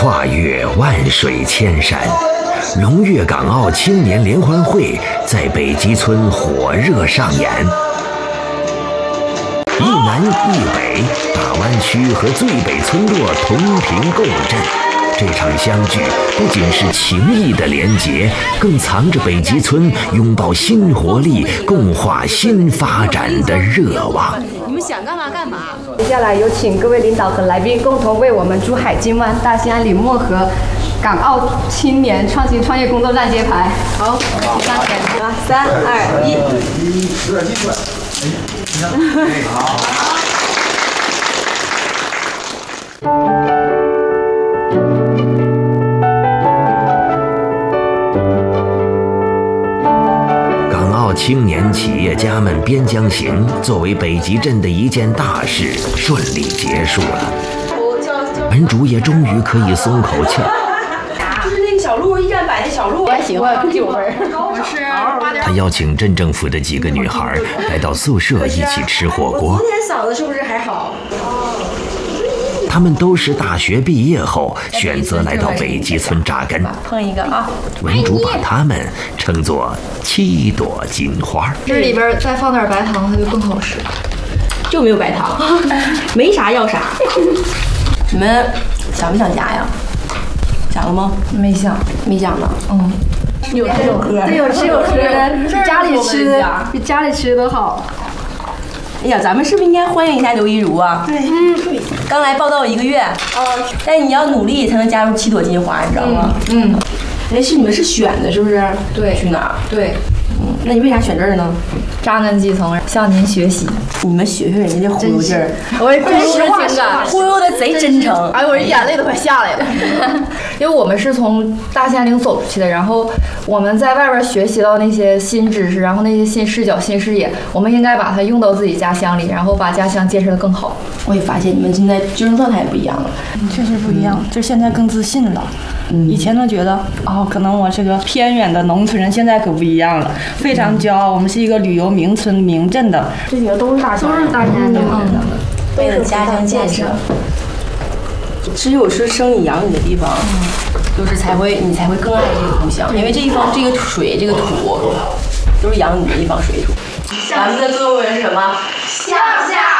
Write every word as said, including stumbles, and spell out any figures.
跨越万水千山，龙跃港澳青年联欢会在北极村火热上演。一南一北，大湾区和最北村落同频共振。这场相聚不仅是情谊的连结，更藏着北极村拥抱新活力、共话新发展的热望。 你们想干嘛干嘛。 接下来有请各位领导和来宾共同为我们珠海金湾大兴安岭漠河港澳青年创新创业工作站揭牌。好，三点啊，三二一。 好。港澳青年企业家们边疆行作为北极镇的一件大事顺利结束了，门主也终于可以松口气。 就是那个小鹿一站摆那小鹿， 我喜欢九分。 我是他邀请镇政府的几个女孩来到宿舍一起吃火锅。 昨天嗓子是不是还好？ 他们都是大学毕业后选择来到北极村扎根。 碰一个啊！ 文主把他们称作七朵金花。 这里边再放点白糖，它就更好吃。 就没有白糖，没啥要啥。你们想不想家呀？想了吗？ 没想， 没想呢。 嗯。 有吃有喝， 对，有吃有喝的，比家里吃的比家里吃的好。 哎呀，咱们是不是应该欢迎一下刘一如啊？对，嗯，刚来报道一个月，哦，但你要努力才能加入七朵金花，你知道吗？嗯，哎，是你们是选的，是不是？ 对， 去哪儿？ 对， 嗯，那你为啥选这儿呢？ 扎根基层，向您学习。 你们学学人家这忽悠劲儿， 我也真实话实感， 忽悠的贼真诚。 哎，我这眼泪都快下来了。因为我们是从大兴安岭走出去的，然后我们在外边学习到那些新知识，然后那些新视角、新视野，我们应该把它用到自己家乡里，然后把家乡建设得更好。 我也发现你们现在精神状态也不一样了， 确实不一样，就现在更自信了。嗯，以前都觉得哦，可能我是个偏远的农村人，现在可不一样了，非常骄傲。我们是一个旅游名村名镇的， 这几个都是大都是大兴安岭的， 为了家乡建设。只有是生你养你的地方，就是才会你才会更爱这个故乡，因为这一方这个水这个土都是养你的一方水土。咱们的作文是什么？向下